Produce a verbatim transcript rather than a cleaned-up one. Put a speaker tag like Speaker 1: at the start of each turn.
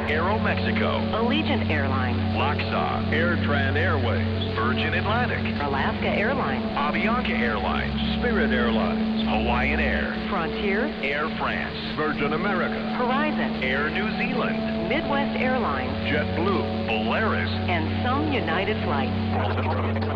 Speaker 1: Aeromexico,
Speaker 2: Allegiant Airlines,
Speaker 1: Loxo, Airtran Airways, Virgin Atlantic,
Speaker 2: Alaska Airlines,
Speaker 1: Avianca Airlines, Spirit Airlines, Hawaiian Air,
Speaker 2: Frontier,
Speaker 1: Air France, Virgin America,
Speaker 2: Horizon,
Speaker 1: Air New Zealand,
Speaker 2: Midwest Airlines,
Speaker 1: JetBlue, Polaris,
Speaker 2: and some United flights.